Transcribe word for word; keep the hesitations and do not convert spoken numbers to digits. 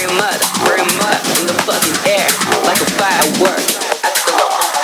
very much, very much in the fucking air, like a firework.